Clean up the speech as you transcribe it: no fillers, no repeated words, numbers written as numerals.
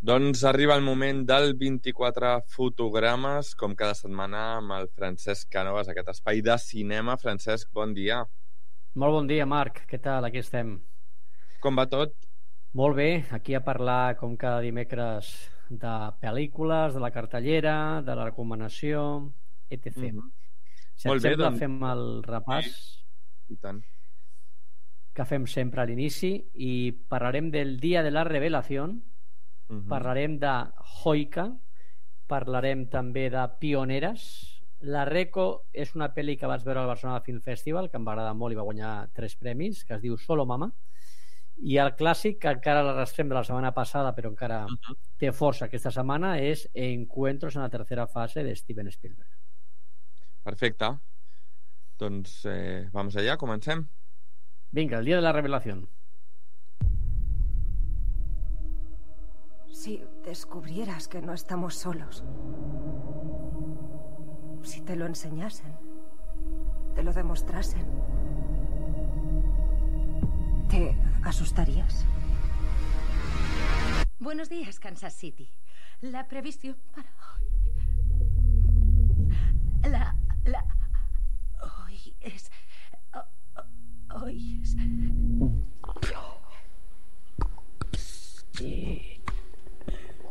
Doncs arriba el moment del 24 fotogrames, com cada setmana, amb el Francesc Cànovas, aquest espai de cinema. Francesc, bon dia. Molt bon dia, Marc. Què tal? Aquí estem. Com va tot? Molt bé, aquí a parlar, com cada dimecres, de pel·lícules, de la cartellera, de la recomanació, etc. Si Molt et bé, sembla, doncs... fem el repàs I tant. que fem sempre a l'inici i parlarem del Dia de la Revelació, parlarem de Hoika, parlarem també de Pioneres. La Reco és una pel·li que vaig veure al Barcelona Film Festival, que em va agradar molt i va guanyar 3 premis, que es diu Solo Mama. I el clàssic, que encara l'arrastrem de la setmana passada, però encara té força aquesta setmana, és Encuentros en la tercera fase de Steven Spielberg. Perfecte. Doncs vamos allá, comencem. Vinga, el Día de la Revelación. Si descubrieras que no estamos solos, si te lo enseñasen, te lo demostrasen, ¿te asustarías? Buenos días, Kansas City. La previsión para hoy... Hoy es